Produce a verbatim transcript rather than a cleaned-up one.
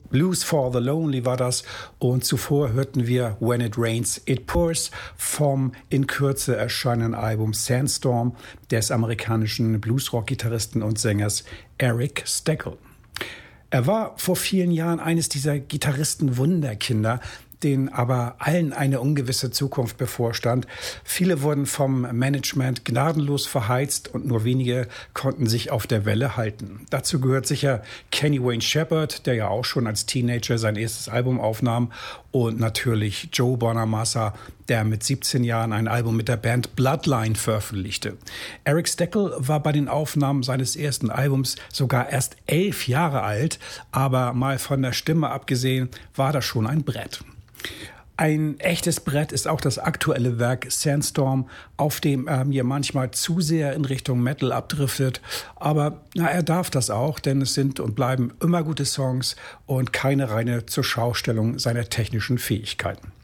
Blues for the Lonely war das und zuvor hörten wir When It Rains, It Pours vom in Kürze erscheinenden Album Sandstorm des amerikanischen Bluesrock-Gitarristen und Sängers Eric Steckel. Er war vor vielen Jahren eines dieser Gitarristen-Wunderkinder, denen aber allen eine ungewisse Zukunft bevorstand. Viele wurden vom Management gnadenlos verheizt und nur wenige konnten sich auf der Welle halten. Dazu gehört sicher Kenny Wayne Shepherd, der ja auch schon als Teenager sein erstes Album aufnahm, und natürlich Joe Bonamassa, der mit siebzehn Jahren ein Album mit der Band Bloodline veröffentlichte. Eric Steckel war bei den Aufnahmen seines ersten Albums sogar erst elf Jahre alt, aber mal von der Stimme abgesehen, war das schon ein Brett. Ein echtes Brett ist auch das aktuelle Werk Sandstorm, auf dem er mir manchmal zu sehr in Richtung Metal abdriftet. Aber na, er darf das auch, denn es sind und bleiben immer gute Songs und keine reine Zurschaustellung seiner technischen Fähigkeiten.